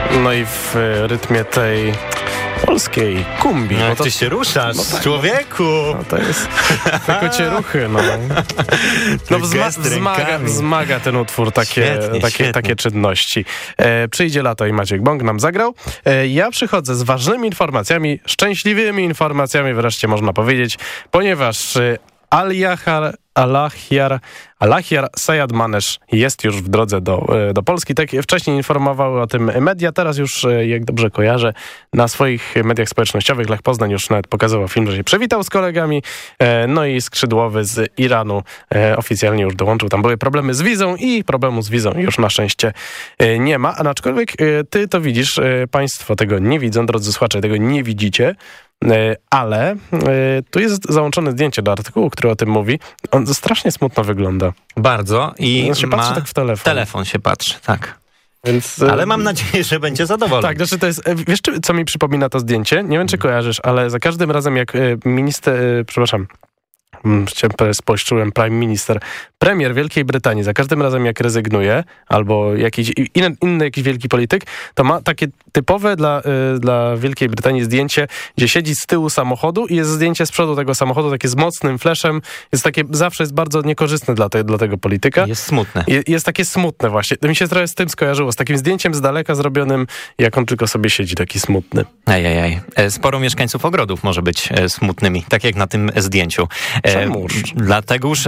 No i w rytmie tej polskiej kumbi. No, ty się ruszasz, tak, człowieku! No to jest tylko cię ruchy, no. No wzmaga ten utwór takie czynności. Przyjdzie lato i Maciek Bąk nam zagrał. Ja przychodzę z ważnymi informacjami, szczęśliwymi informacjami wreszcie można powiedzieć, ponieważ Alahiar Sayadmanesz jest już w drodze do Polski. Tak wcześniej informowały o tym media, teraz już, jak dobrze kojarzę, na swoich mediach społecznościowych Lech Poznań już nawet pokazywał film, że się przywitał z kolegami, no i skrzydłowy z Iranu oficjalnie już dołączył. Tam były problemy z wizą i problemu z wizą już na szczęście nie ma, aczkolwiek ty to widzisz, państwo tego nie widzą, drodzy słuchacze, tego nie widzicie, ale tu jest załączone zdjęcie do artykułu, który o tym mówi. On strasznie smutno wygląda. Bardzo. I się patrzy tak w telefon. Telefon się patrzy, tak. Więc, ale mam nadzieję, że będzie zadowolony. Tak, znaczy to jest, wiesz co mi przypomina to zdjęcie? Nie wiem, czy kojarzysz, ale za każdym razem jak premier Wielkiej Brytanii, za każdym razem jak rezygnuje, albo jakiś inny jakiś wielki polityk, to ma takie typowe dla Wielkiej Brytanii zdjęcie, gdzie siedzi z tyłu samochodu i jest zdjęcie z przodu tego samochodu, takie z mocnym fleszem, zawsze jest bardzo niekorzystne dla tego polityka. Jest smutne. Jest takie smutne właśnie. To mi się trochę z tym skojarzyło, z takim zdjęciem z daleka zrobionym, jak on tylko sobie siedzi, taki smutny. Sporo mieszkańców ogrodów może być smutnymi, tak jak na tym zdjęciu. Dlategoż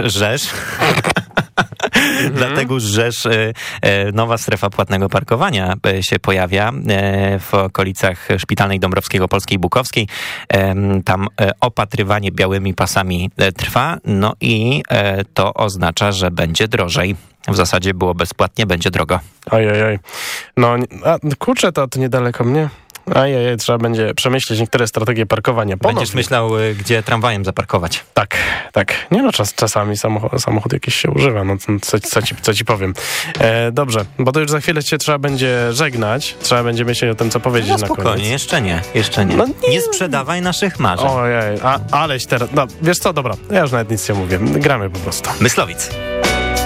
nowa strefa płatnego parkowania się pojawia w okolicach Szpitalnej Dąbrowskiej Opolskiej i Bukowskiej. Tam opatrywanie białymi pasami trwa, no i to oznacza, że będzie drożej. W zasadzie było bezpłatnie, będzie drogo. Ojej. No kurczę, to niedaleko mnie. Trzeba będzie przemyśleć niektóre strategie parkowania. Będziesz myślał, gdzie tramwajem zaparkować. Tak. Nie no, czasami samochód jakiś się używa, no co ci powiem. Dobrze, bo to już za chwilę cię trzeba będzie żegnać, trzeba będzie myśleć o tym, co powiedzieć na koniec. Spokojnie, jeszcze nie. No nie sprzedawaj naszych marzeń. Aleś teraz, no wiesz co, dobra, ja już nawet nic nie mówię, gramy po prostu. Myslowic.